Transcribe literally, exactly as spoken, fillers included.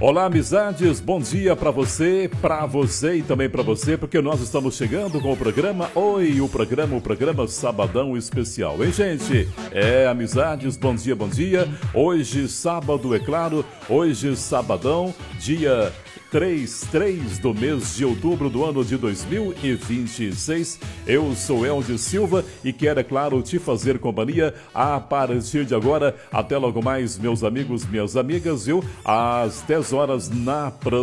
Olá, amizades, bom dia pra você, pra você e também pra você, porque nós estamos chegando com o programa Oi, o programa, o programa Sabadão Especial, hein, gente? É, amizades, bom dia, bom dia. Hoje, sábado, é claro, hoje, sabadão, dia três, três do mês de outubro do ano de dois mil e vinte e seis. Eu sou Eldio Silva e quero, é claro, te fazer companhia a partir de agora, até logo mais, meus amigos, minhas amigas, viu? Às dez horas na